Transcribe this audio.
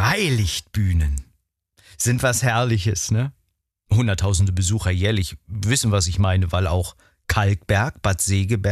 Freilichtbühnen sind was Herrliches, ne? Hunderttausende Besucher jährlich wissen, was ich meine, weil auch Kalkberg, Bad Segeberg